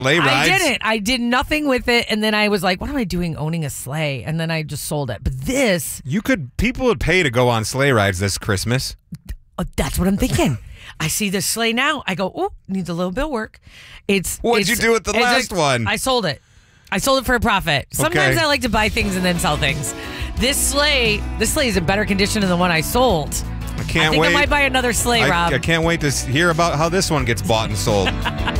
sleigh rides? I didn't. I did nothing with it, and then I was like, "What am I doing owning a sleigh?" And then I just sold it. But this, People would pay to go on sleigh rides this Christmas. That's what I'm thinking. I see this sleigh now. I go, "Oh, needs a little bit of work." What'd you do with the last one? I sold it. I sold it for a profit. Sometimes Okay. I like to buy things and then sell things. This sleigh is in better condition than the one I sold. I can't I think wait. I might buy another sleigh, Rob. I can't wait to hear about how this one gets bought and sold.